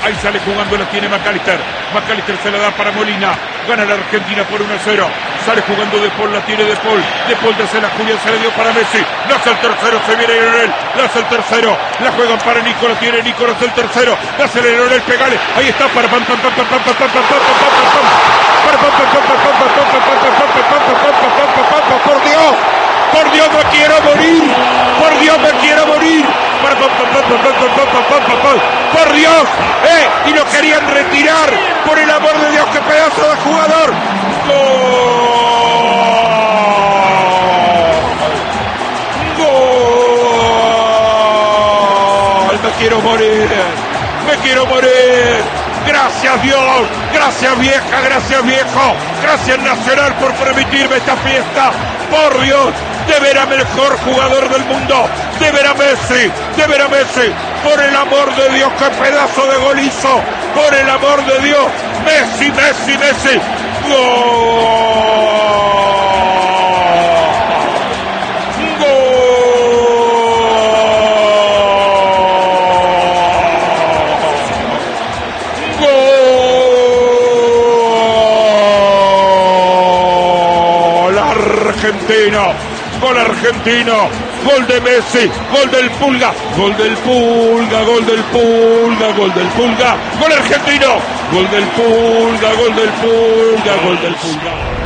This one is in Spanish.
Ahí sale jugando, la tiene McAllister. McAllister se la da para Molina. Gana la Argentina por 1-0. Sale jugando De Paul, la tiene De Paul. De Paul desde Julián, se la dio para Messi. Lanza el tercero, se viene Lionel. Lanza el tercero. La juegan para Nico, la tiene Nico, lanza el tercero. Lanza Lionel, pegale. Ahí está para pam pam pam pam pam pam pam pam pam pam. Por Dios. Por Dios, me quiero morir. Por Dios, me quiero morir. Por Dios, y lo querían retirar. Por el amor de Dios, qué pedazo de jugador. Gol. Me quiero morir. Me quiero morir. Gracias Dios, gracias vieja, gracias viejo, gracias Nacional por permitirme esta fiesta. Por Dios, de ver a mejor jugador del mundo, de ver a Messi, por el amor de Dios, qué pedazo de gol hizo, por el amor de Dios, Messi, gol argentino, gol de Messi, gol del Pulga, gol argentino, gol del Pulga.